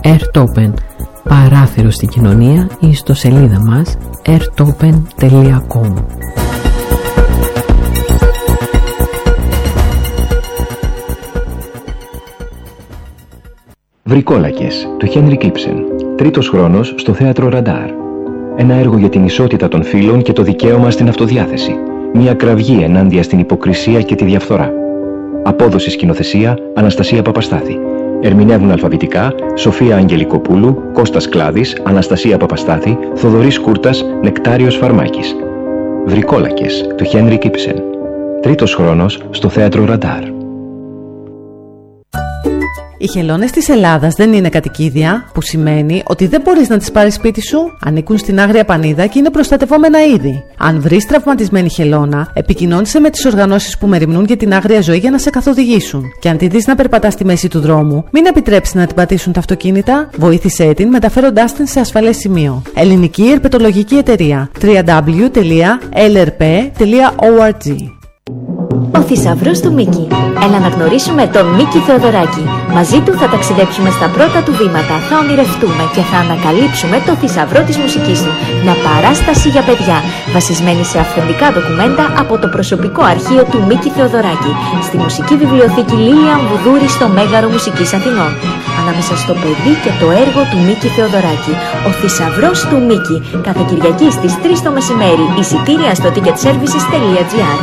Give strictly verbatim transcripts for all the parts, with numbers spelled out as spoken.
Airtopen, παράθυρο στην κοινωνία, ή στο σελίδα μας airtopen τελεία com. Βρικόλακες, του Χένρικ Ήψεν. Τρίτος χρόνος στο θέατρο Ραντάρ. Ένα έργο για την ισότητα των φύλων και το δικαίωμα στην αυτοδιάθεση. Μια κραυγή ενάντια στην υποκρισία και τη διαφθορά. Απόδοση σκηνοθεσία Αναστασία Παπαστάθη. Ερμηνεύουν αλφαβητικά Σοφία Αγγελικοπούλου, Κώστας Κλάδης, Αναστασία Παπαστάθη, Θοδωρής Κούρτας, Νεκτάριος Φαρμάκης. Βρικόλακες, του Χένρικ Ήψεν. Τρίτος χρόνος στο θέατρο Ραντάρ. Οι χελώνες της Ελλάδας δεν είναι κατοικίδια, που σημαίνει ότι δεν μπορείς να τις πάρεις σπίτι σου. Ανήκουν στην Άγρια Πανίδα και είναι προστατευόμενα είδη. Αν βρεις τραυματισμένη χελώνα, επικοινώνησε με τις οργανώσεις που μεριμνούν για την άγρια ζωή για να σε καθοδηγήσουν. Και αν τη δεις να περπατά στη μέση του δρόμου, μην επιτρέψεις να την πατήσουν τα αυτοκίνητα. Βοήθησέ την μεταφέροντάς την σε ασφαλές σημείο. Ελληνική Ερπετολογική Εταιρεία. double-u double-u double-u τελεία ελ αρ πι τελεία org. Ο θησαυρός του Μίκη. Έλα να γνωρίσουμε τον Μίκη Θεοδωράκη. Μαζί του θα ταξιδέψουμε στα πρώτα του βήματα, θα ονειρευτούμε και θα ανακαλύψουμε το θησαυρό της μουσικής του. Μια παράσταση για παιδιά, βασισμένη σε αυθεντικά ντοκουμέντα από το προσωπικό αρχείο του Μίκη Θεοδωράκη, στη Μουσική Βιβλιοθήκη Λίλιαν Βουδούρη στο Μέγαρο Μουσικής Αθηνών. Ανάμεσα στο παιδί και το έργο του Μίκη Θεοδωράκη. Ο θησαυρός του Μίκη. Κάθε Κυριακή στις τρεις το μεσημέρι. Εισιτήρια στο ticket services τελεία gr.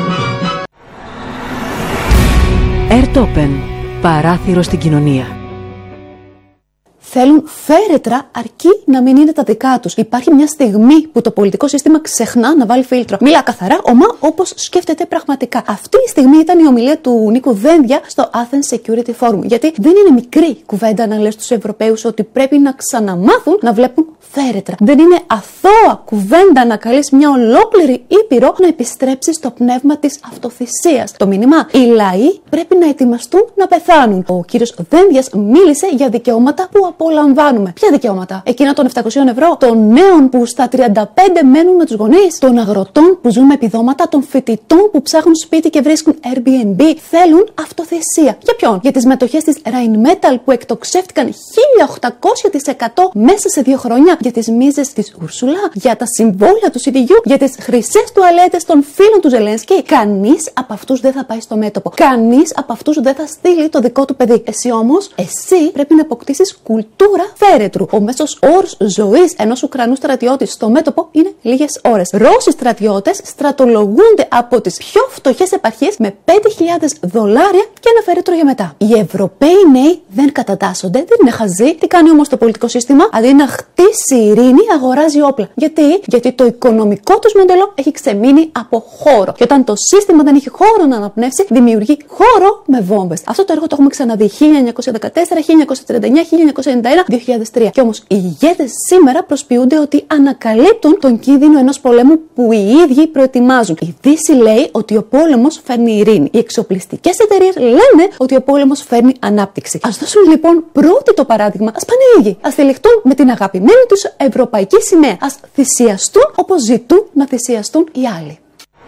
Airtopen, παράθυρο στην κοινωνία. Θέλουν φέρετρα αρκεί να μην είναι τα δικά τους. Υπάρχει μια στιγμή που το πολιτικό σύστημα ξεχνά να βάλει φίλτρο. Μιλά καθαρά, ομά, όπως σκέφτεται πραγματικά. Αυτή η στιγμή ήταν η ομιλία του Νίκου Δένδια στο Athens Security Forum. Γιατί δεν είναι μικρή κουβέντα να λες στους Ευρωπαίους ότι πρέπει να ξαναμάθουν να βλέπουν φέρετρα. Δεν είναι αθώα κουβέντα να καλείς μια ολόκληρη ήπειρο να επιστρέψει στο πνεύμα της αυτοθυσίας. Το μήνυμα: οι λαοί πρέπει να ετοιμαστούν να πεθάνουν. Ο κύριος Δένδιας μίλησε για δικαιώματα που απολαμβάνουμε. Ποια δικαιώματα? Εκείνα των επτακόσια ευρώ, των νέων που στα τριάντα πέντε μένουν με τους γονείς, των αγροτών που ζουν με επιδόματα, των φοιτητών που ψάχνουν σπίτι και βρίσκουν Airbnb. Θέλουν αυτοθυσία. Για ποιον? Για τις μετοχές της Rheinmetall που εκτοξεύτηκαν χίλια οκτακόσια τοις εκατό μέσα σε δύο χρόνια. Για τις μίζες της Ούρσουλα, για τα συμβόλαια του Σιντιγιού, για τις χρυσές τουαλέτες των φίλων του Ζελένσκι. Κανείς από αυτούς δεν θα πάει στο μέτωπο. Κανείς από αυτούς δεν θα στείλει το δικό του παιδί. Εσύ όμως, εσύ πρέπει να αποκτήσεις κουλτούρα φέρετρου. Ο μέσος όρος ζωής ενός Ουκρανού στρατιώτη στο μέτωπο είναι λίγες ώρες. Ρώσοι στρατιώτες στρατολογούνται από τις πιο φτωχές επαρχίες με πέντε χιλιάδες δολάρια και ένα φέρετρο για μετά. Οι Ευρωπαίοι νέοι δεν κατατάσσονται, δεν είναι χαζοί. Τι κάνει όμως το πολιτικό σύστημα? Αντί να χτίσει η ειρήνη, αγοράζει όπλα. Γιατί? Γιατί το οικονομικό τους μοντέλο έχει ξεμείνει από χώρο. Και όταν το σύστημα δεν έχει χώρο να αναπνεύσει, δημιουργεί χώρο με βόμβες. Αυτό το έργο το έχουμε ξαναδεί χίλια εννιακόσια δεκατέσσερα, χίλια εννιακόσια τριάντα εννιά, χίλια εννιακόσια ενενήντα ένα, δύο χιλιάδες τρία. Και όμως οι ηγέτες σήμερα προσποιούνται ότι ανακαλύπτουν τον κίνδυνο ενός πολέμου που οι ίδιοι προετοιμάζουν. Η Δύση λέει ότι ο πόλεμος φέρνει ειρήνη. Οι εξοπλιστικές εταιρείες λένε ότι ο πόλεμος φέρνει ανάπτυξη. Ας δώσουν λοιπόν πρώτοι το παράδειγμα. Ας πάνε οι ίδιοι. Ας τυλιχτούν με την αγαπημένη τους ευρωπαϊκή σημαία. Ας θυσιαστούν όπως ζητούν να θυσιαστούν οι άλλοι.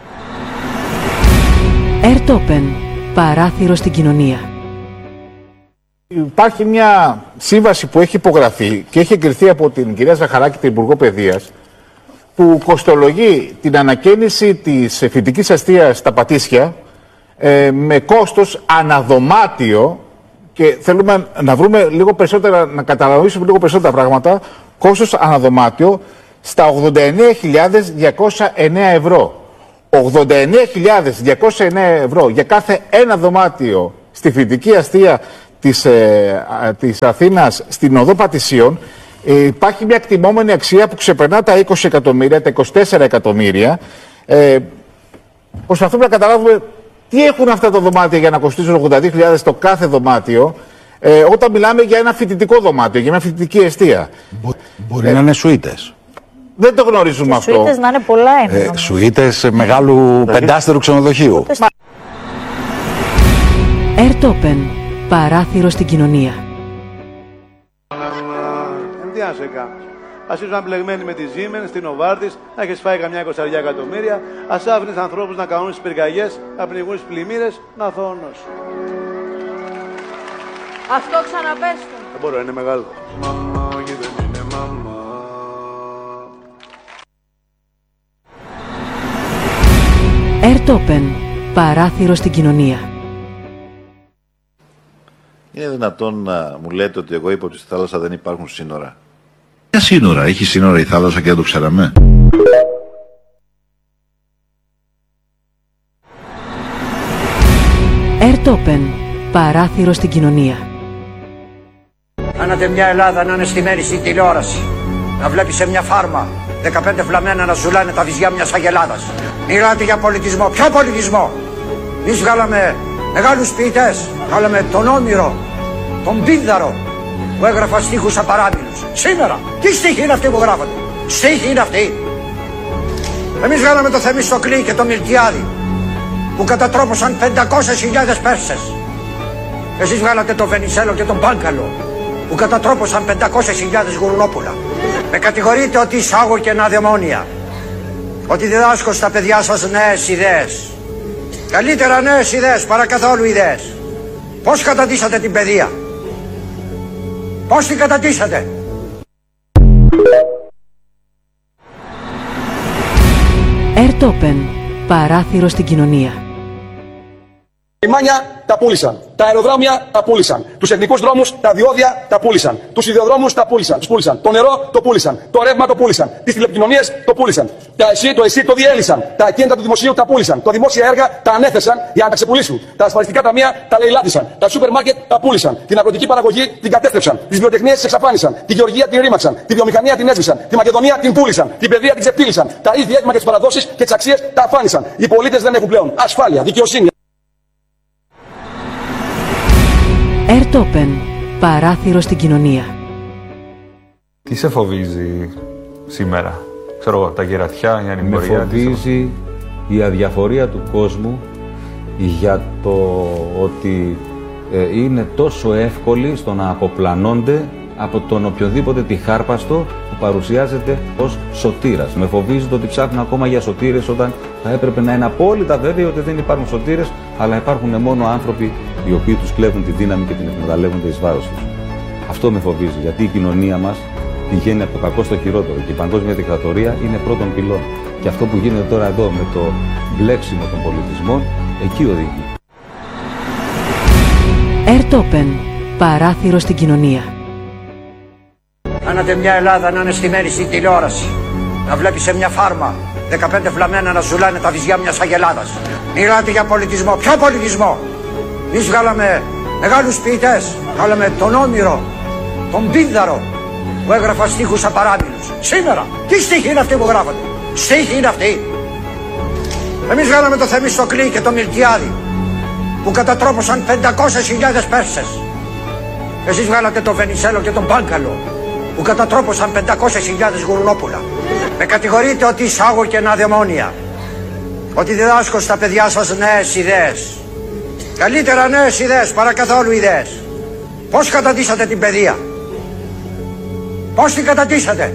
Airtopen, παράθυρο στην κοινωνία. Υπάρχει μια σύμβαση που έχει υπογραφεί και έχει εγκριθεί από την κυρία Ζαχαράκη, την Υπουργό Παιδείας, που κοστολογεί την ανακαίνιση της φοιτητικής αστείας στα Πατήσια ε, με κόστος αναδωμάτιο, και θέλουμε να βρούμε λίγο περισσότερα, να καταλαβαίνουμε λίγο περισσότερα πράγματα, κόστος αναδωμάτιο στα ογδόντα εννέα χιλιάδες διακόσια εννέα ευρώ. ογδόντα εννέα χιλιάδες διακόσια εννέα ευρώ για κάθε ένα δωμάτιο στη φοιτητική αστεία της, ε, της Αθήνας στην οδό Πατησίων. Ε, υπάρχει μια εκτιμόμενη αξία που ξεπερνά τα είκοσι εκατομμύρια, τα είκοσι τέσσερα εκατομμύρια. Ε, προσπαθούμε να καταλάβουμε τι έχουν αυτά τα δωμάτια για να κοστίζουν ογδόντα δύο χιλιάδες το κάθε δωμάτιο, ε, όταν μιλάμε για ένα φοιτητικό δωμάτιο, για μια φοιτητική εστία. Μπο, μπορεί ε, να είναι σουίτες. Δεν το γνωρίζουμε αυτό. Σουίτες να είναι πολλά είναι. Ε, σουίτες μεγάλου πεντάστερου ξενοδοχείου. Airtopen, παράθυρο στην κοινωνία. Τι να σε κάνω. Ας ήσουν μπλεγμένοι με τη Siemens, στην Novartis, να έχεις φάει καμιά εικοσαριά εκατομμύρια, ας άφηνες ανθρώπους να κάνουν τις πυρκαγιές, να πνιγούν στις πλημμύρες, να θώνος. Αυτό ξαναπέστο. Δεν μπορώ, είναι μεγάλο. Μαμά και δεν είναι μαμά. Ερτόπεν. Παράθυρο στην κοινωνία. Είναι δυνατόν να μου λέτε ότι εγώ είπα ότι στη θάλασσα δεν υπάρχουν σύνορα? Ποια σύνορα? Έχει σύνορα η θάλασσα και δεν το ξέραμε? Ερτόπεν. Παράθυρο στην κοινωνία. Κάνατε μια Ελλάδα να είναι στημένη στην τηλεόραση. Να βλέπει σε μια φάρμα δεκαπέντε φλαμμένα να ζουλάνε τα βυζιά μιας αγελάδας. Μιλάτε για πολιτισμό. Ποιο πολιτισμό? Εμείς βγάλαμε μεγάλους ποιητές. Βγάλαμε τον Όμηρο, τον Πίνδαρο, που έγραφαν στίχους απαράμιλους. Σήμερα, τι στίχοι είναι αυτοί που γράφονται? Στίχοι είναι αυτοί. Εμείς βγάλαμε το Θεμιστοκλή και το Μιλτιάδη, που κατατρόπωσαν πεντακόσιες χιλιάδες Πέρσες. Εσείς βγάλατε τον Βενιζέλο και τον Μπάγκαλο, που κατατρόπωσαν πεντακόσιες χιλιάδες γουρνόπουλα. Με κατηγορείτε ότι εισάγω κενά δαιμόνια, ότι διδάσκω στα παιδιά σας νέες ιδέες. Καλύτερα νέες ιδέες παρά καθόλου ιδέες. Πώς καταντήσατε την παιδεία? Πώς την καταντήσατε? Ερτόπεν. Παράθυρο στην κοινωνία. Τα λιμάνια τα πούλησαν. Τα αεροδρόμια τα πούλησαν. Τους εθνικούς δρόμους, τα διόδια τα πούλησαν. Τους ιδεοδρόμους τα πούλησαν. Τους πούλησαν. Το νερό το πούλησαν. Το ρεύμα το πούλησαν. Τις τηλεπικοινωνίες το πούλησαν. Τα ΕΣΥ, το ΕΣΥ το διέλυσαν. Τα ακίνητα του δημοσίου τα πούλησαν. Τα δημόσια έργα τα ανέθεσαν για να τα ξεπουλήσουν. Τα ασφαλιστικά ταμεία τα λαιλάτισαν. Τα σούπερ μάρκετ τα πούλησαν. Την αγροτική παραγωγή την κατέστρεψαν. Τις βιοτεχνίες τις εξαφάνισαν. Τη γεωργία την ρήμαξαν. Τη βιομηχανία την έσβησαν. Τη Μακεδονία την πούλησαν. Την παιδεία την ξεπίλησαν. Τα ίδια έθιμα και τις παραδόσεις και τις αξίες τα αφάνισαν. Οι πολίτες δεν έχουν πλέον ασφάλεια, δικαιοσύνη. Ερτόπεν. Παράθυρο στην κοινωνία. Τι σε φοβίζει σήμερα? Ξέρω εγώ, τα κερατιά, η ανημπορία. Με φοβίζει η αδιαφορία του κόσμου για το ότι ε, είναι τόσο εύκολοι στο να αποπλανώνται από τον οποιοδήποτε τυχάρπαστο που παρουσιάζεται ως σωτήρας. Με φοβίζει το ότι ψάχνουν ακόμα για σωτήρες όταν θα έπρεπε να είναι απόλυτα βέβαιοι ότι δεν υπάρχουν σωτήρες, αλλά υπάρχουν μόνο άνθρωποι οι οποίοι τους κλέβουν τη δύναμη και την εκμεταλλεύονται εις βάρος τους. Αυτό με φοβίζει, γιατί η κοινωνία μας πηγαίνει από το κακό στο χειρότερο και η παγκόσμια δικτατορία είναι πρώτον πυλών. Και αυτό που γίνεται τώρα εδώ με το μπλέξιμο των πολιτισμών, εκεί οδηγεί. Ερτόπεν. Παράθυρο στην κοινωνία. Κάνατε μια Ελλάδα να είναι στημένη στην τηλεόραση. Να βλέπει σε μια φάρμα δεκαπέντε φλαμμένα να ζουλάνε τα βυζιά μιας αγελάδας. Μιλάτε για πολιτισμό. Ποιο πολιτισμό? Εμείς βγάλαμε μεγάλους ποιητές. Βγάλαμε τον Όμηρο, τον Πίνδαρο, που έγραφαν στίχους απαράμιλους. Σήμερα, τι στίχοι είναι αυτοί που γράφονται? Στίχοι είναι αυτοί. Εμείς βγάλαμε το Θεμιστοκλή και το Μιλτιάδη, που κατατρόπωσαν πεντακόσιες χιλιάδες Πέρσες. Εσείς βγάλατε τον Βενιζέλο και τον Μπάγκαλο, που κατατρόπωσαν πεντακόσιες χιλιάδες γουρνόπουλα. Με κατηγορείτε ότι εισάγω κενά δαιμόνια, ότι διδάσκω στα παιδιά σας νέες ιδέες. Καλύτερα νέες ιδέες παρά καθόλου ιδέες. Πώς καταντήσατε την παιδεία? Πώς την καταντήσατε?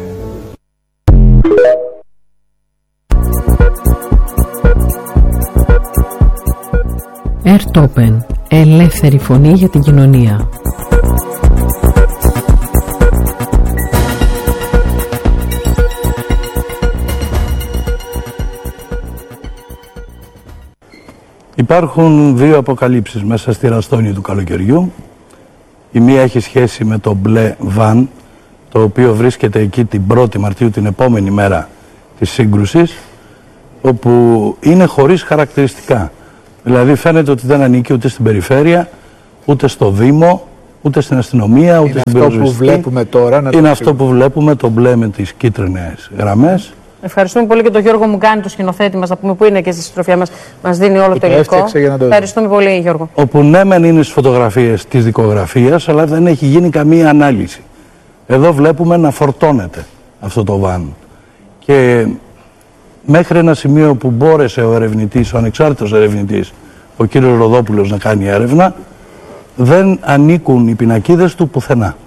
Ερτόπεν. Ελεύθερη φωνή για την κοινωνία. Υπάρχουν δύο αποκαλύψεις μέσα στη ραστόνη του καλοκαιριού. Η μία έχει σχέση με το μπλε βαν, το οποίο βρίσκεται εκεί την πρώτη Μαρτίου, την επόμενη μέρα της σύγκρουσης, όπου είναι χωρίς χαρακτηριστικά. Δηλαδή φαίνεται ότι δεν ανήκει ούτε στην περιφέρεια, ούτε στο Δήμο, ούτε στην αστυνομία, ούτε είναι στην αυτό που βλέπουμε τώρα. Να είναι το αυτό που βλέπουμε, το μπλε με τις κίτρινες γραμμές. Ευχαριστούμε πολύ και τον Γιώργο Μουγκάνη, το σκηνοθέτη μας, να πούμε που είναι και στη συντροφιά μας, μας δίνει όλο το υλικό. Ευχαριστούμε πολύ, Γιώργο. Όπου ναι, μεν είναι στις φωτογραφίες της δικογραφίας, αλλά δεν έχει γίνει καμία ανάλυση. Εδώ βλέπουμε να φορτώνεται αυτό το βαν. Και μέχρι ένα σημείο που μπόρεσε ο ερευνητής, ο ανεξάρτητος ερευνητής, ο κύριος Ροδόπουλος, να κάνει έρευνα, δεν ανήκουν οι πινακίδες του πουθενά.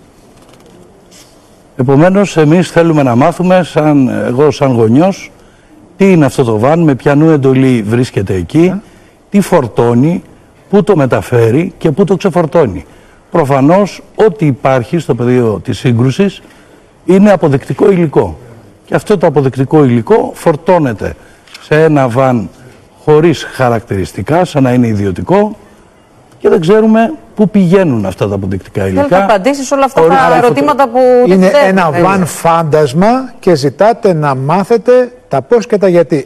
Επομένως, εμείς θέλουμε να μάθουμε, σαν, εγώ σαν γονιός, τι είναι αυτό το βαν, με ποιανού εντολή βρίσκεται εκεί, τι φορτώνει, πού το μεταφέρει και πού το ξεφορτώνει. προφανώς ό,τι υπάρχει στο πεδίο της σύγκρουσης είναι αποδεκτικό υλικό. Και αυτό το αποδεκτικό υλικό φορτώνεται σε ένα βαν χωρίς χαρακτηριστικά, σαν να είναι ιδιωτικό, και δεν ξέρουμε πού πηγαίνουν αυτά τα αποδεικτικά υλικά. Θέλετε απαντήσεις όλα αυτά τα ερωτήματα που είναι δεν ένα θέλετε. βαν φάντασμα και ζητάτε να μάθετε τα πώς και τα γιατί.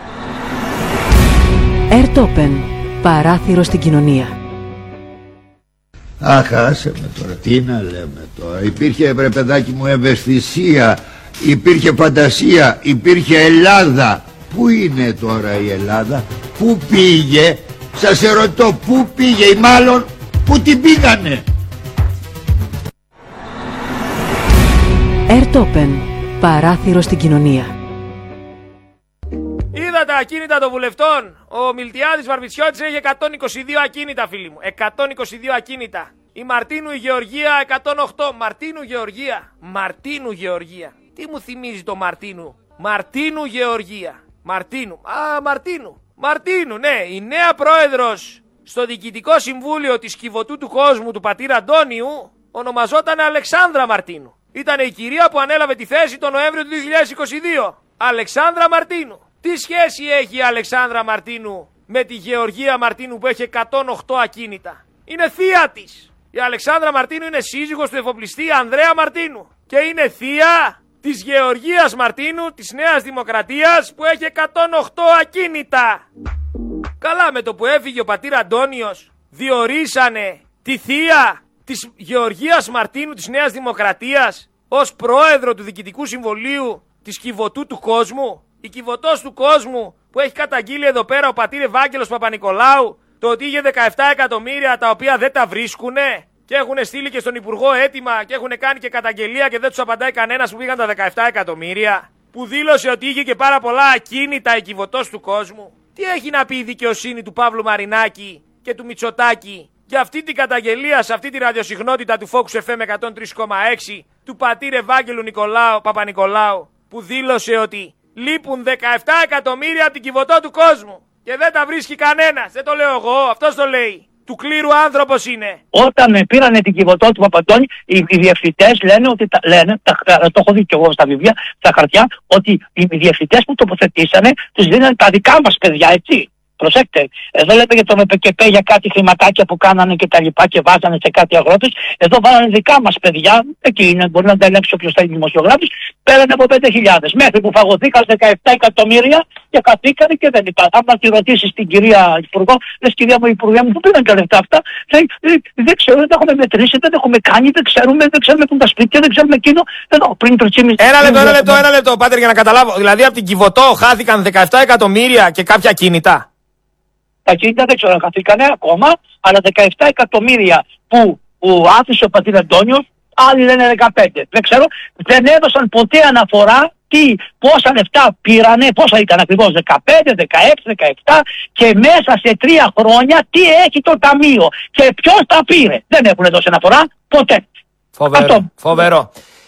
Ερτόπεν. Παράθυρο στην κοινωνία. Αχ, άσε με τώρα, τι να λέμε τώρα. Υπήρχε, βρε παιδάκι μου, ευαισθησία, υπήρχε φαντασία, υπήρχε Ελλάδα. Πού είναι τώρα η Ελλάδα, πού πήγε, σας ερωτώ, πού πήγε ή μάλλον πού την πήγανε. Ερτόπεν. Παράθυρο στην κοινωνία. Είδα τα ακίνητα των βουλευτών. Ο Μιλτιάδης Βαρβιτσιώτης έχει εκατόν είκοσι δύο ακίνητα, φίλοι μου. εκατόν είκοσι δύο ακίνητα. Η Μαρτίνου η Γεωργία εκατόν οκτώ. Μαρτίνου Γεωργία. Μαρτίνου Γεωργία. Τι μου θυμίζει το Μαρτίνου. Μαρτίνου Γεωργία. Μαρτίνου. Α, Μαρτίνου. Μαρτίνου, ναι. Η νέα πρόεδρος στο Διοικητικό Συμβούλιο της Κιβωτού του Κόσμου του πατήρα Αντώνιου ονομαζόταν Αλεξάνδρα Μαρτίνου. Ήταν η κυρία που ανέλαβε τη θέση τον Νοέμβριο του δύο χιλιάδες είκοσι δύο. Αλεξάνδρα Μαρτίνου. Τι σχέση έχει η Αλεξάνδρα Μαρτίνου με τη Γεωργία Μαρτίνου που έχει εκατόν οκτώ ακίνητα? Είναι θεία της. Η Αλεξάνδρα Μαρτίνου είναι σύζυγος του εφοπλιστή Ανδρέα Μαρτίνου και είναι θεία της Γεωργίας Μαρτίνου της Νέας Δημοκρατίας που έχει εκατόν οκτώ ακίνητα. Καλά, με το που έφυγε ο πατήρ Αντώνιος διορίσανε τη θεία της Γεωργίας Μαρτίνου της Νέας Δημοκρατίας ως πρόεδρο του Διοικητικού Συμβουλίου της Κιβωτού του Κόσμου. Η Κιβωτός του Κόσμου που έχει καταγγείλει εδώ πέρα ο πατήρ Ευάγγελος Παπα-Νικολάου το ότι είχε δεκαεπτά εκατομμύρια τα οποία δεν τα βρίσκουνε και έχουν στείλει και στον Υπουργό έτοιμα και έχουν κάνει και καταγγελία και δεν τους απαντάει κανένας που πήγαν τα δεκαεπτά εκατομμύρια, που δήλωσε ότι είχε και πάρα πολλά ακίνητα η Κιβωτός του Κόσμου. Τι έχει να πει η δικαιοσύνη του Παύλου Μαρινάκη και του Μητσοτάκη για αυτή την καταγγελία σε αυτή τη ραδιοσυχνότητα του Focus εφ εμ εκατόν τρία κόμμα έξι του πατήρ Ευάγγελου Νικολάου, Παπα-Νικολάου, που δήλωσε ότι λείπουν δεκαεπτά εκατομμύρια από την Κιβωτό του Κόσμου και δεν τα βρίσκει κανένας. Δεν το λέω εγώ, αυτός το λέει. Του κλήρου άνθρωπος είναι. Όταν πήρανε την Κιβωτό του Παπαντώνη, οι, οι διευθυντές λένε ότι τα, λένε, τα, το έχω δει και εγώ στα βιβλία, στα χαρτιά, ότι οι, οι διευθυντές που τοποθετήσανε τους δίνανε τα δικά μας παιδιά, έτσι. Προσέξτε, εδώ λέτε για τον ΕΠΚΠ για κάτι χρηματάκια που κάνανε και τα λοιπά και βάζανε σε κάτι αγρότες. Εδώ βάλανε δικά μας παιδιά, εκεί είναι, μπορεί να τα ελέγξει όποιος θέλει δημοσιογράφος, πέρανε από πέντε χιλιάδες. Μέχρι που φαγωθήκαν δεκαεπτά εκατομμύρια και καθήκανε και δεν υπάρχει. Αν τη ρωτήσεις την κυρία Υπουργό, λες κυρία μου, Υπουργέ μου, πού πήγαν τα λεφτά αυτά, λέει, δεν ξέρω, δεν τα έχουμε μετρήσει, δεν τα έχουμε κάνει, δεν ξέρουμε, δεν ξέρουμε πού τα σπίτια, δεν ξέρουμε εκείνο. Εδώ πριν τριήμισι. Ένα λεπτό, ένα λεπτό, ένα λεπτό, πάτερ, για να καταλάβω. Δηλαδή από την Κιβωτό χάθηκαν δεκαεπτά εκατομμύρια και κάποια κίνητα. Τα κίνητα δεν ξέρω αν χαθήκανε ακόμα, αλλά δεκαεπτά εκατομμύρια που, που άφησε ο πατήρ Αντώνιος, άλλοι λένε δεκαπέντε. Δεν ξέρω, δεν έδωσαν ποτέ αναφορά τι, πόσα λεφτά πήρανε, πόσα ήταν ακριβώς, δεκαπέντε, δεκαέξι, δεκαεπτά και μέσα σε τρία χρόνια τι έχει το ταμείο και ποιος τα πήρε. Δεν έχουν δώσει αναφορά ποτέ. Φοβερό. Αυτό. Φοβερό.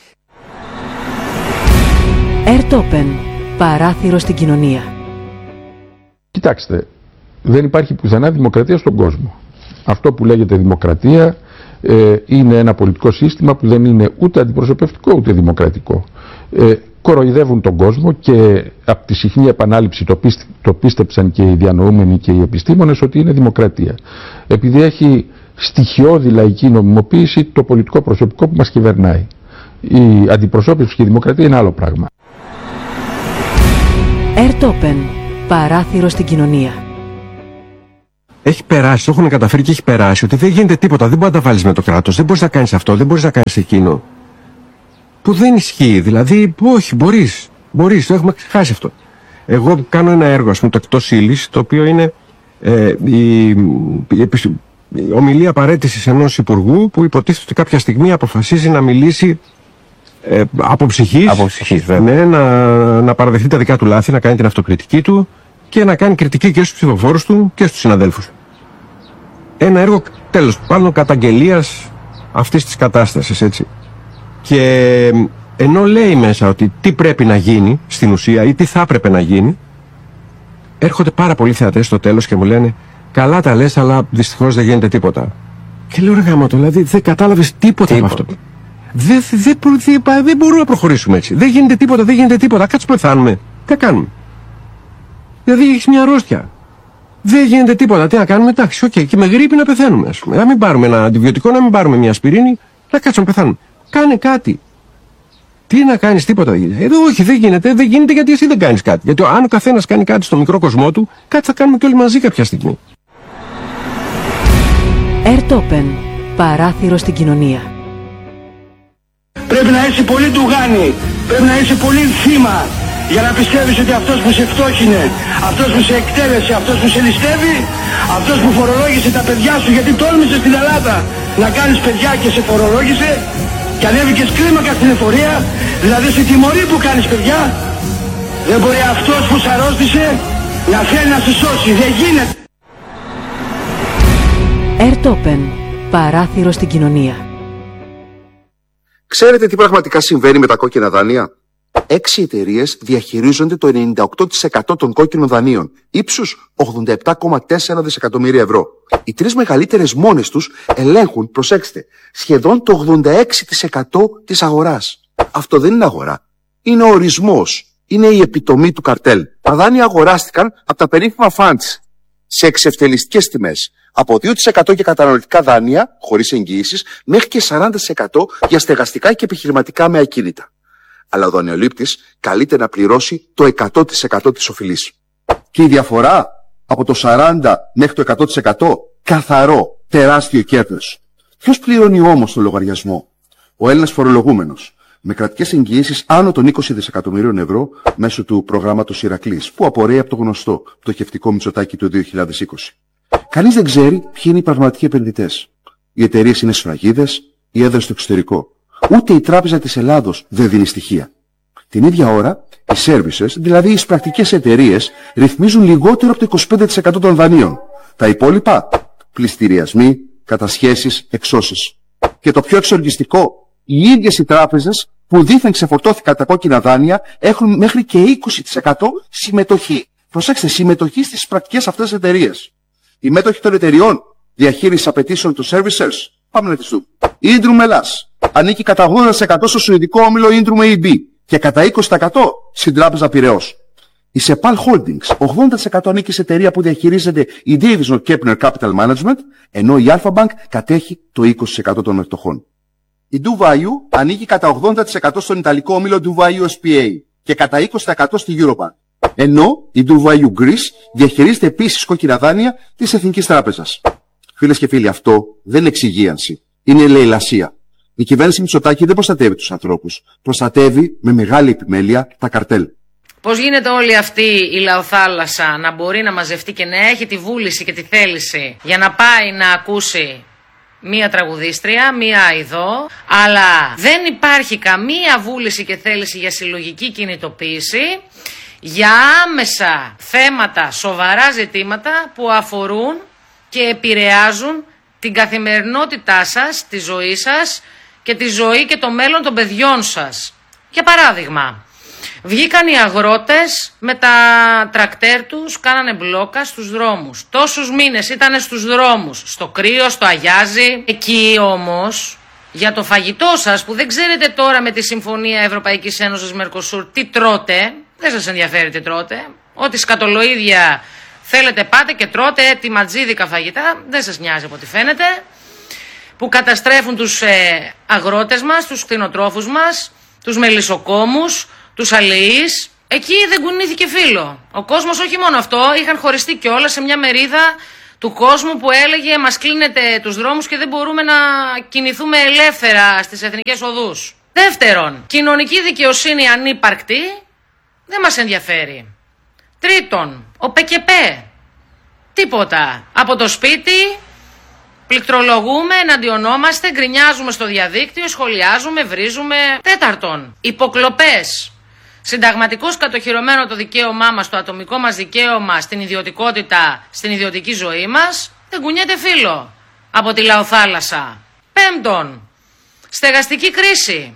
Ερτόπεν. Παράθυρο στην κοινωνία. Κοιτάξτε, δεν υπάρχει πουθενά δημοκρατία στον κόσμο. Αυτό που λέγεται δημοκρατία ε, είναι ένα πολιτικό σύστημα που δεν είναι ούτε αντιπροσωπευτικό ούτε δημοκρατικό. Ε, κοροϊδεύουν τον κόσμο και από τη συχνή επανάληψη το, πίστε, το πίστεψαν και οι διανοούμενοι και οι επιστήμονες ότι είναι δημοκρατία. Επειδή έχει στοιχειώδη λαϊκή νομιμοποίηση το πολιτικό προσωπικό που μας κυβερνάει. Η αντιπροσώπευση και η δημοκρατία είναι άλλο πράγμα. Ερτόπεν. Παράθυρο στην κοινωνία. Έχει περάσει, το έχουν καταφέρει και έχει περάσει ότι δεν γίνεται τίποτα. Δεν μπορεί να τα βάλει με το κράτος. Δεν μπορεί να κάνει αυτό, δεν μπορεί να κάνει εκείνο. Που δεν ισχύει. Δηλαδή, όχι, μπορεί. Μπορεί, το έχουμε ξεχάσει αυτό. Εγώ κάνω ένα έργο, α πούμε, το εκτός ύλης, το οποίο είναι ε, η, η, η ομιλία παραίτησης ενός υπουργού που υποτίθεται ότι κάποια στιγμή αποφασίζει να μιλήσει ε, από ψυχής. Από ψυχής, βέβαια. Ναι, να, να παραδεχτεί τα δικά του λάθη, να κάνει την αυτοκριτική του και να κάνει κριτική και στους ψηφοφόρους του και στους συναδέλφους. Ένα έργο, τέλος πάντων, καταγγελίας αυτής της κατάστασης, έτσι. Και ενώ λέει μέσα ότι τι πρέπει να γίνει στην ουσία ή τι θα έπρεπε να γίνει, έρχονται πάρα πολλοί θεατές στο τέλος και μου λένε καλά τα λες, αλλά δυστυχώς δεν γίνεται τίποτα. Και λέω ρε γάμα το, δηλαδή δεν κατάλαβες τίποτα, τίποτα. από αυτό. Δεν δε, δε, δε, δε μπορούμε να προχωρήσουμε έτσι. Δεν γίνεται τίποτα, δεν γίνεται τίποτα. Κάτσε πεθάνουμε. Τι κάνουμε. Δηλαδή έχεις μια αρρώστια. Δεν γίνεται τίποτα. Τι να κάνουμε, εντάξει, οκ. Okay. Και με γρίπη να πεθαίνουμε, ας πούμε. Να μην πάρουμε ένα αντιβιωτικό, να μην πάρουμε μια ασπιρίνη, να κάτσουμε να πεθάνουμε. Κάνε κάτι. Τι να κάνεις, τίποτα δεν γίνεται. Εδώ όχι, δεν γίνεται, δεν γίνεται γιατί εσύ δεν κάνεις κάτι. Γιατί αν ο καθένας κάνει κάτι στο μικρό κοσμό του, κάτι θα κάνουμε και όλοι μαζί κάποια στιγμή. Ερτόπεν. Παράθυρο στην κοινωνία. Πρέπει να είσαι πολύ ντουγάνι, πρέπει να είσαι πολύ θύμα για να πιστεύεις ότι αυτός που σε φτώχινε, αυτός που σε εκτέλεσε, αυτός που σε ληστεύει, αυτός που φορολόγησε τα παιδιά σου γιατί τόλμησε στην Ελλάδα να κάνεις παιδιά και σε φορολόγησε και ανέβηκες κλίμακα στην εφορία, δηλαδή σε τιμωρεί που κάνεις παιδιά, δεν μπορεί αυτός που σε αρρώστησε να θέλει να σε σώσει, δεν γίνεται. Ερτόπεν. Παράθυρο στην κοινωνία. Ξέρετε τι πραγματικά συμβαίνει με τα κόκκινα δάνεια? Έξι εταιρείες διαχειρίζονται το ενενήντα οκτώ τοις εκατό των κόκκινων δανείων, ύψους ογδόντα επτά κόμμα τέσσερα δισεκατομμύρια ευρώ. Οι τρεις μεγαλύτερες μόνες τους ελέγχουν, προσέξτε, σχεδόν το ογδόντα έξι τοις εκατό της αγοράς. Αυτό δεν είναι αγορά. Είναι ο ορισμός. Είναι η επιτομή του καρτέλ. Τα δάνεια αγοράστηκαν από τα περίφημα funds σε εξευτελιστικές τιμές. Από δύο τοις εκατό για καταναλωτικά δάνεια, χωρίς εγγυήσεις, μέχρι και σαράντα τοις εκατό για στεγαστικά και επιχειρηματικά με ακίνητα. Αλλά ο δανειολήπτης καλείται να πληρώσει το εκατό τοις εκατό της οφειλής. Και η διαφορά από το σαράντα μέχρι το εκατό τοις εκατό, καθαρό, τεράστιο κέρδος. Ποιος πληρώνει όμως το λογαριασμό? Ο Έλληνας φορολογούμενος, με κρατικές εγγυήσεις άνω των είκοσι δισεκατομμυρίων ευρώ μέσω του προγράμματος Ηρακλής, που απορρέει από το γνωστό πτωχευτικό Μητσοτάκη του δύο χιλιάδες είκοσι. Κανείς δεν ξέρει ποιοι είναι οι πραγματικοί επενδυτές. Οι εταιρείες είναι σφραγίδες, οι έδρες στο εξωτερικό. Ούτε η Τράπεζα της Ελλάδος δεν δίνει στοιχεία. Την ίδια ώρα, οι services, δηλαδή οι εισπρακτικές εταιρείες, ρυθμίζουν λιγότερο από το είκοσι πέντε τοις εκατό των δανείων. Τα υπόλοιπα, πληστηριασμοί, κατασχέσεις, εξώσεις. Και το πιο εξοργιστικό, οι ίδιες οι τράπεζες που δήθεν ξεφορτώθηκαν τα κόκκινα δάνεια έχουν μέχρι και είκοσι τοις εκατό συμμετοχή. Προσέξτε, συμμετοχή στις εισπρακτικές αυτές εταιρείες. Οι μέτοχοι των εταιριών διαχείρισης απαιτήσεων των servicers, πάμε να τις δούμε. Η Ίντρουμ Ελλάς ανήκει κατά ογδόντα τοις εκατό στο σουηδικό όμιλο Ίντρουμ έι μπι και κατά είκοσι τοις εκατό στην τράπεζα Πειραιώς. Η Sepal Holdings ογδόντα τοις εκατό ανήκει σε εταιρεία που διαχειρίζεται η Davidson Kepner Capital Management, ενώ η Alpha Bank κατέχει το είκοσι τοις εκατό των μετοχών. Η DoValue ανήκει κατά ογδόντα τοις εκατό στον Ιταλικό όμιλο DoValue ες πι έι και κατά είκοσι τοις εκατό στη Eurobank. Ενώ η DoValue Greece διαχειρίζεται επίσης κόκκινα δάνεια της Εθνικής Τράπεζας. Φίλες και φίλοι, αυτό δεν είναι εξυγίανση. Είναι λαιλασία. Η κυβέρνηση Μητσοτάκη δεν προστατεύει τους ανθρώπους. Προστατεύει με μεγάλη επιμέλεια τα καρτέλ. Πώς γίνεται όλη αυτή η λαοθάλασσα να μπορεί να μαζευτεί και να έχει τη βούληση και τη θέληση για να πάει να ακούσει μία τραγουδίστρια, μία αηδό, αλλά δεν υπάρχει καμία βούληση και θέληση για συλλογική κινητοποίηση, για άμεσα θέματα, σοβαρά ζητήματα που αφορούν και επηρεάζουν την καθημερινότητά σας, τη ζωή σας και τη ζωή και το μέλλον των παιδιών σας. Για παράδειγμα, βγήκαν οι αγρότες με τα τρακτέρ τους, κάνανε μπλόκα στους δρόμους. Τόσους μήνες ήτανε στους δρόμους, στο κρύο, στο αγιάζι. Εκεί όμως, για το φαγητό σας που δεν ξέρετε τώρα με τη Συμφωνία Ευρωπαϊκής Ένωσης Μερκοσούρ τι τρώτε, δεν σας ενδιαφέρει τι τρώτε, ό,τι σκατολοίδια θέλετε πάτε και τρώτε έτοιμα τζίδικα φαγητά, δεν σας νοιάζει από ό,τι φαίνεται, που καταστρέφουν τους ε, αγρότες μας, τους κτηνοτρόφους μας, τους μελισσοκόμους, τους αλληλείς. Εκεί δεν κουνήθηκε φύλλο. Ο κόσμος όχι μόνο αυτό, είχαν χωριστεί κιόλας σε μια μερίδα του κόσμου που έλεγε μας κλείνετε τους δρόμους και δεν μπορούμε να κινηθούμε ελεύθερα στις εθνικές οδούς. Δεύτερον, κοινωνική δικαιοσύνη ανύπαρκτη δεν μας ενδιαφέρει. Τρίτον, ο ΠΚΠ. Τίποτα. Από το σπίτι πληκτρολογούμε, εναντιονόμαστε, γκρινιάζουμε στο διαδίκτυο, σχολιάζουμε, βρίζουμε. Τέταρτον, υποκλοπές. Συνταγματικώς κατοχυρωμένο το δικαίωμά μας, το ατομικό μας δικαίωμα στην ιδιωτικότητα, στην ιδιωτική ζωή μας, δεν κουνιέται φύλλο από τη λαοθάλασσα. Πέμπτον, στεγαστική κρίση.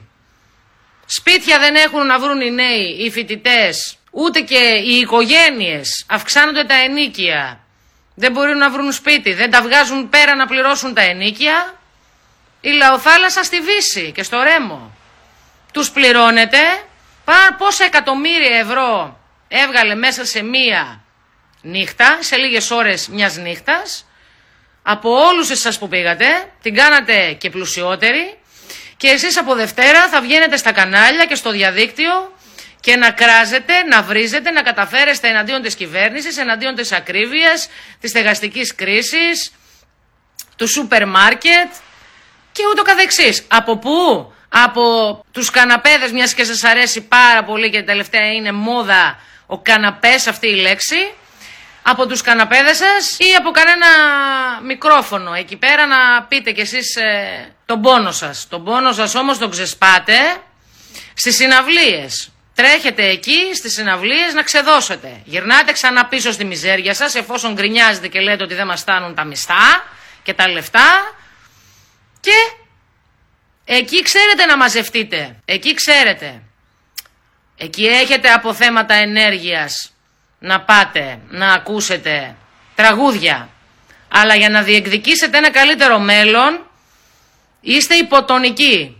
Σπίτια δεν έχουν να βρουν οι νέοι, οι φοιτητές, ούτε και οι οικογένειες. Αυξάνονται τα ενοίκια. δεν μπορούν να βρουν σπίτι, δεν τα βγάζουν πέρα να πληρώσουν τα ενίκια. Η λαοθάλασσα στη Βύση και στο Ρέμο. Τους πληρώνετε, πάρα πόσα εκατομμύρια ευρώ έβγαλε μέσα σε μία νύχτα, σε λίγες ώρες μιας νύχτας, από όλους εσάς που πήγατε, την κάνατε και πλουσιότερη και εσείς από Δευτέρα θα βγαίνετε στα κανάλια και στο διαδίκτυο και να κράζετε, να βρίζετε, να καταφέρεστε εναντίον της κυβέρνησης, εναντίον της ακρίβειας, της στεγαστικής κρίσης, του σούπερ μάρκετ και ούτω καθεξής. Από πού? Από τους καναπέδες, μιας και σας αρέσει πάρα πολύ και τελευταία είναι μόδα ο καναπές αυτή η λέξη. Από τους καναπέδες σας ή από κανένα μικρόφωνο εκεί πέρα να πείτε κι εσείς ε, τον πόνο σας. Τον πόνο σας όμως τον ξεσπάτε στις συναυλίες. Τρέχετε εκεί στις συναυλίες να ξεδώσετε. Γυρνάτε ξανά πίσω στη μιζέρια σας εφόσον γκρινιάζετε και λέτε ότι δεν μας φτάνουν τα μισθά και τα λεφτά. Και εκεί ξέρετε να μαζευτείτε. Εκεί ξέρετε. Εκεί έχετε από θέματα ενέργειας να πάτε, να ακούσετε τραγούδια. Αλλά για να διεκδικήσετε ένα καλύτερο μέλλον είστε υποτονικοί.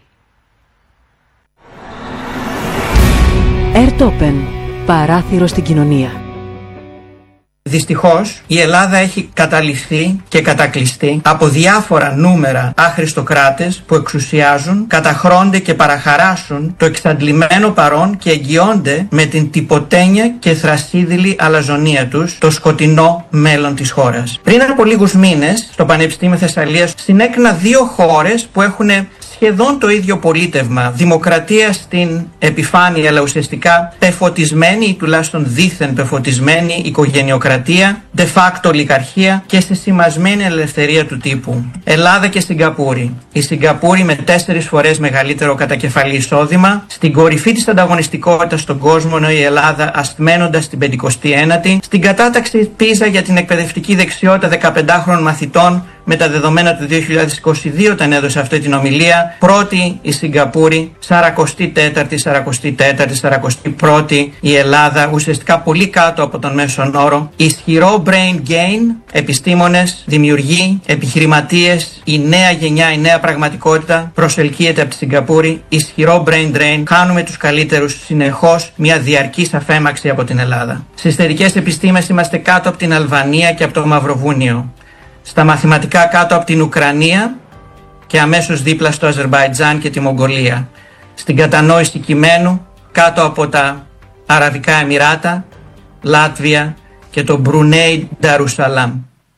Ερτόπεν, παράθυρο στην κοινωνία. Δυστυχώς η Ελλάδα έχει καταληφθεί και κατακλειστεί από διάφορα νούμερα άχρηστοκράτες που εξουσιάζουν, καταχρώνται και παραχαράσουν το εξαντλημένο παρόν και εγγυώνται με την τυποτένια και θρασίδηλη αλαζονία τους το σκοτεινό μέλλον της χώρας. Πριν από λίγους μήνες στο Πανεπιστήμιο Θεσσαλίας συνέκρινα δύο χώρες που έχουν σχεδόν το ίδιο πολίτευμα, δημοκρατία στην επιφάνεια, αλλά ουσιαστικά πεφωτισμένη ή τουλάχιστον δίθεν πεφωτισμένη οικογενειοκρατία, de facto ολιγαρχία και συσημασμένη ελευθερία του τύπου. Ελλάδα και Σιγκαπούρη. Η Σιγκαπούρη με τέσσερις φορές μεγαλύτερο κατακεφαλή εισόδημα, στην κορυφή της ανταγωνιστικότητας στον κόσμο, ενώ η Ελλάδα ασθμένοντας στην πεντηκοστή ένατη, στην κατάταξη πίζα για την εκπαιδευτική δεξιότητα δεκαπεντάχρονων μαθητών με τα δεδομένα του δύο χιλιάδες είκοσι δύο όταν έδωσε αυτή την ομιλία, πρώτη η Σιγκαπούρη, σαρακοστή τέταρτη, σαρακοστή τέταρτη, σαρακοστή πρώτη η Ελλάδα, ουσιαστικά πολύ κάτω από τον μέσον όρο. Ισχυρό brain gain, επιστήμονες, δημιουργοί, επιχειρηματίες, η νέα γενιά, η νέα πραγματικότητα προσελκύεται από τη Σιγκαπούρη. Ισχυρό brain drain, κάνουμε τους καλύτερους συνεχώς, μια διαρκής αφέμαξη από την Ελλάδα. Στις θετικές επιστήμες είμαστε κάτω από την Αλβανία και από το Μαυροβούνιο. Στα μαθηματικά κάτω από την Ουκρανία και αμέσως δίπλα στο Αζερμπαϊτζάν και τη Μογγολία. Στην κατανόηση κειμένου κάτω από τα Αραβικά Εμιράτα, Λάτβια και το Μπρουνέι Νταρουσαλάμ.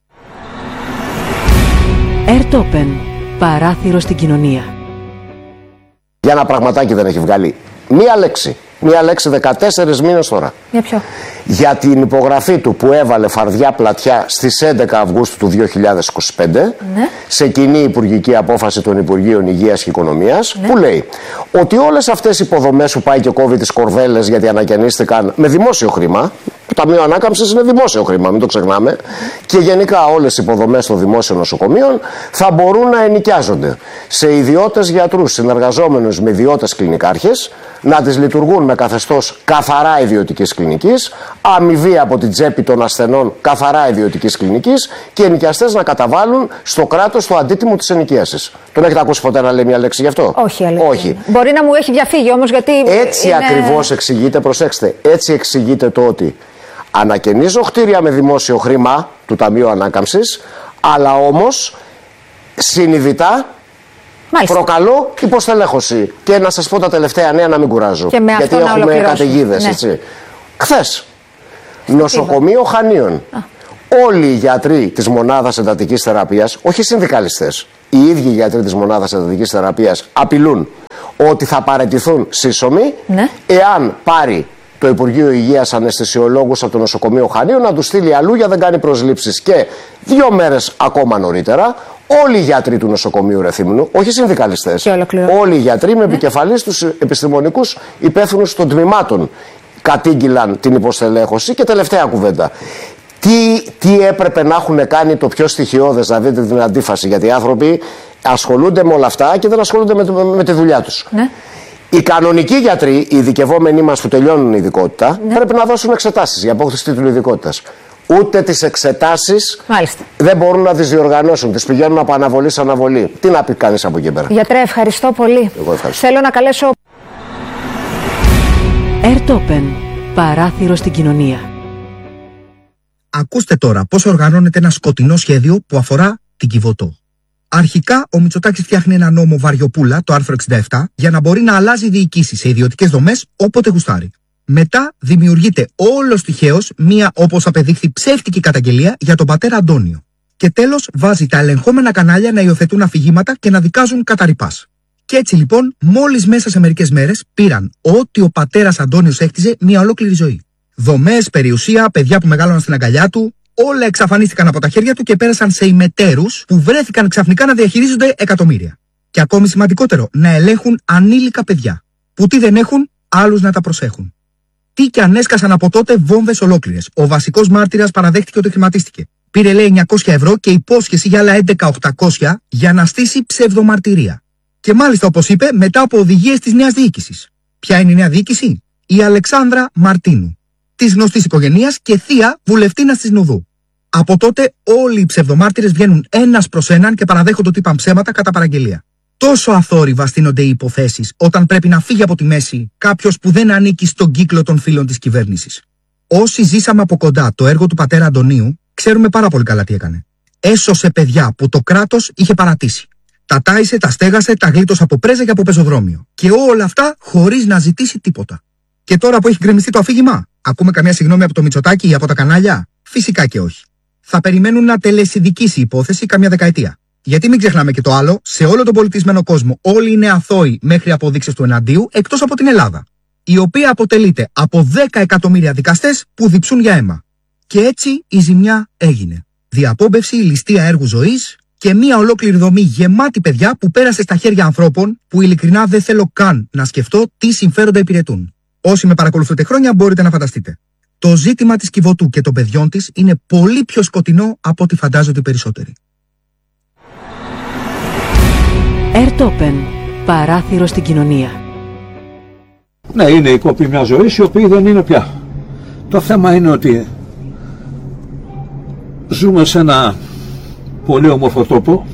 Ερτόπεν, παράθυρο στην κοινωνία. Για ένα πραγματάκι δεν έχει βγάλει μία λέξη. Μία λέξη δεκατέσσερις μήνες τώρα. Για ποιο? Για την υπογραφή του που έβαλε φαρδιά πλατιά στις έντεκα Αυγούστου του δύο χιλιάδες είκοσι πέντε, ναι, σε κοινή υπουργική απόφαση των Υπουργείων Υγείας και Οικονομίας, ναι, που λέει ότι όλες αυτές οι υποδομές που πάει και κόβει τις κορδέλες γιατί ανακαινίστηκαν με δημόσιο χρήμα, το Ταμείο Ανάκαμψης είναι δημόσιο χρήμα, μην το ξεχνάμε, και γενικά όλες οι υποδομές των δημόσιων νοσοκομείων θα μπορούν να ενοικιάζονται σε ιδιώτες γιατρούς συνεργαζόμενους με ιδιώτες κλινικάρχες, να τις λειτουργούν με καθεστώς καθαρά ιδιωτικής κλινικής, αμοιβή από την τσέπη των ασθενών καθαρά ιδιωτικής κλινικής και ενοικιαστές να καταβάλουν στο κράτος το αντίτιμο της ενοικίασης. Τον έχετε ακούσει ποτέ να λέει μια λέξη γι' αυτό? Όχι, αλήθεια. Όχι. Μπορεί να μου έχει διαφύγει όμως, γιατί. Έτσι είναι... ακριβώς εξηγείται, προσέξτε, έτσι εξηγείται το ότι ανακαινίζω κτίρια με δημόσιο χρήμα του Ταμείου Ανάκαμψης, αλλά όμως συνειδητά Μάλιστα. προκαλώ υποστελέχωση. Και να σας πω τα τελευταία νέα, να μην κουράζω. Γιατί έχουμε καταιγίδες, ναι. έτσι. Χθες, νοσοκομείο Χανίων. Α. Όλοι οι γιατροί της μονάδας εντατικής θεραπείας, όχι συνδικαλιστές, οι ίδιοι οι γιατροί της μονάδας εντατικής θεραπείας απειλούν ότι θα παραιτηθούν σύσσωμοι, ναι. εάν πάρει το Υπουργείο Υγείας αναισθησιολόγους από το νοσοκομείο Χανίων να του στείλει αλλού για δεν κάνει προσλήψεις. Και δύο μέρες ακόμα νωρίτερα, όλοι οι γιατροί του νοσοκομείου Ρεθύμνου, όχι συνδικαλιστές, όλοι οι γιατροί με επικεφαλής τους επιστημονικούς υπεύθυνους των τμήματων, κατήγγυλαν την υποστελέχωση. Και τελευταία κουβέντα. Τι, τι έπρεπε να έχουν κάνει το πιο στοιχειώδες, να δείτε την αντίφαση, γιατί οι άνθρωποι ασχολούνται με όλα αυτά και δεν ασχολούνται με, με, με τη δουλειά τους. Ναι. Οι κανονικοί γιατροί, οι ειδικευόμενοι μας που τελειώνουν ειδικότητα, ναι. πρέπει να δώσουν εξετάσεις για απόκτηση τίτλου ειδικότητας. Ούτε τις εξετάσεις δεν μπορούν να τις διοργανώσουν. Τις πηγαίνουν από αναβολή σε αναβολή. Τι να πει κανείς από εκεί πέρα. Γιατρέ, ευχαριστώ πολύ. Εγώ ευχαριστώ. Θέλω να καλέσω... Airtopen. Παράθυρο στην κοινωνία. Ακούστε τώρα πώς οργανώνεται ένα σκοτεινό σχέδιο που αφορά την Κιβωτό. Αρχικά, ο Μητσοτάκης φτιάχνει ένα νόμο Βαριοπούλα, το άρθρο εξήντα επτά, για να μπορεί να αλλάζει διοικήσεις σε ιδιωτικές δομές όποτε γουστάρει. Μετά δημιουργείται όλος τυχαίως μία, όπως απεδείχθη, ψεύτικη καταγγελία για τον πατέρα Αντώνιο. Και τέλος βάζει τα ελεγχόμενα κανάλια να υιοθετούν αφηγήματα και να δικάζουν κατά ρηπάς. Και έτσι λοιπόν, μόλις μέσα σε μερικές μέρες πήραν ό,τι ο πατέρας Αντώνιος έκτιζε μία ολόκληρη ζωή. Δομές, περιουσία, παιδιά που μεγάλωναν στην αγκαλιά του, όλα εξαφανίστηκαν από τα χέρια του και πέρασαν σε ημετέρους που βρέθηκαν ξαφνικά να διαχειρίζονται εκατομμύρια. Και ακόμη σημαντικότερο, να ελέγχουν ανήλικα παιδιά. Που τι δεν έχουν, άλλους να τα προσέχουν. Τι κι αν έσκασαν από τότε βόμβες ολόκληρες. Ο βασικός μάρτυρας παραδέχτηκε ότι χρηματίστηκε. Πήρε λέει εννιακόσια ευρώ και υπόσχεση για άλλα έντεκα χιλιάδες οκτακόσια για να στήσει ψευδομαρτυρία. Και μάλιστα, όπως είπε, μετά από οδηγίες της νέας διοίκησης. Ποια είναι η νέα διοίκηση? Η Αλεξάνδρα Μαρτίνου, της γνωστής οικογένειας και θεία βουλευτίνας της Νουδού. Από τότε όλοι οι ψευδομάρτυρες βγαίνουν ένας προς έναν και παραδέχονται ότι είπαν ψέματα κατά παραγγελία. Τόσο αθόρυβα στείνονται οι υποθέσεις όταν πρέπει να φύγει από τη μέση κάποιος που δεν ανήκει στον κύκλο των φίλων της κυβέρνησης. Όσοι ζήσαμε από κοντά το έργο του πατέρα Αντωνίου, ξέρουμε πάρα πολύ καλά τι έκανε. Έσωσε παιδιά που το κράτος είχε παρατήσει. Τα τάισε, τα στέγασε, τα γλίτωσε από πρέζα και από πεζοδρόμιο. Και όλα αυτά χωρίς να ζητήσει τίποτα. Και τώρα που έχει γκρεμιστεί το αφήγημα, ακούμε καμιά συγγνώμη από το Μητσοτάκη ή από τα κανάλια? Φυσικά και όχι. Θα περιμένουν να τελεσιδικήσει η υπόθεση καμιά δεκαετία. Γιατί μην ξεχνάμε και το άλλο, σε όλο τον πολιτισμένο κόσμο όλοι είναι αθώοι μέχρι αποδείξεις του εναντίου, εκτός από την Ελλάδα, η οποία αποτελείται από δέκα εκατομμύρια δικαστές που διψούν για αίμα. Και έτσι η ζημιά έγινε. Διαπόμπευση, ληστεία έργου ζωής και μια ολόκληρη δομή γεμάτη παιδιά που πέρασε στα χέρια ανθρώπων που ειλικρινά δεν θέλω καν να σκεφτώ τι συμφέροντα υπηρετούν. Όσοι με παρακολουθείτε χρόνια μπορείτε να φανταστείτε. Το ζήτημα της Κιβωτού και των παιδιών της είναι πολύ πιο σκοτεινό από ό,τι φαντάζονται οι περισσότεροι. Airtopen. Παράθυρο στην κοινωνία. Ναι, είναι η κόπη μια ζωή η οποία δεν είναι πια. Το θέμα είναι ότι ζούμε σε ένα πολύ όμορφο τόπο,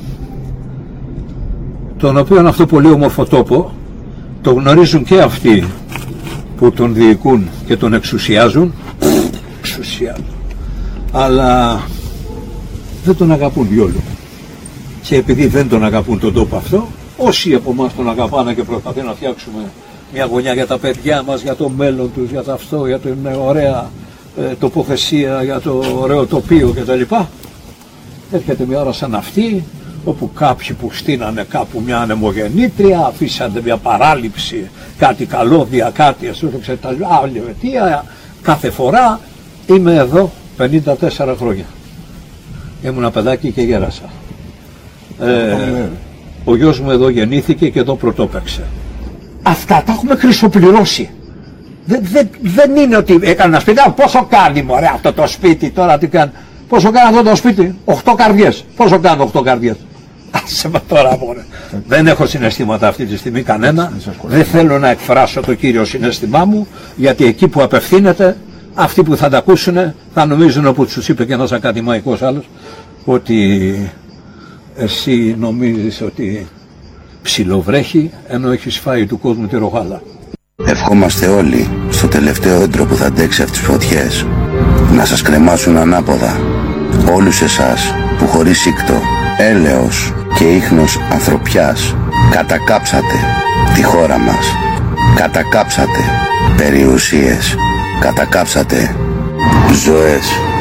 τον οποίο αυτό πολύ όμορφο τόπο το γνωρίζουν και αυτοί που τον διοικούν και τον εξουσιάζουν, εξουσιάζουν, αλλά δεν τον αγαπούν διόλου. Και επειδή δεν τον αγαπούν τον τόπο αυτό, όσοι από εμάς τον αγαπάνε και προσπαθούν να φτιάξουμε μια γωνιά για τα παιδιά μας, για το μέλλον τους, για το αυτό, για την ωραία ε, τοποθεσία, για το ωραίο τοπίο κτλ. Έρχεται μια ώρα σαν αυτή, όπου κάποιοι που στείνανε κάπου μια ανεμογεννήτρια, αφήσανε μια παράληψη, κάτι καλώδια, κάτι ασύρωτο άλλη αιτία, κάθε φορά. Είμαι εδώ πενήντα τέσσερα χρόνια. Ήμουν παιδάκι και γέρασα. Ε, ο γιος μου εδώ γεννήθηκε και εδώ πρωτόπαιξε. Αυτά τα έχουμε χρυσοπληρώσει. Δεν, δεν, δεν είναι ότι έκανε ένα σπίτι. Πόσο κάνει μωρέ αυτό το σπίτι τώρα, τι κάνει? Πόσο κάνει αυτό το σπίτι? Οχτώ καρδιές. Πόσο κάνουν οχτώ καρδιές? Άσε με τώρα μωρέ. Δεν έχω συναισθήματα αυτή τη στιγμή κανένα. Δεν θέλω να εκφράσω το κύριο συναίσθημά μου, γιατί εκεί που απευθύνεται αυτοί που θα τα ακούσουν θα νομίζουν, όπως τους είπε και ένας ακαδημαϊκός άλλος, ότι εσύ νομίζεις ότι ψιλοβρέχει ενώ έχεις φάει του κόσμου τη ρογάλα. Ευχόμαστε όλοι στο τελευταίο έντρο που θα αντέξει αυτές τις φωτιές να σας κρεμάσουν ανάποδα. Όλους εσάς που χωρίς σύκτο, έλεος και ίχνος ανθρωπιάς κατακάψατε τη χώρα μας, κατακάψατε περιουσίες, κατακάψατε ζωές.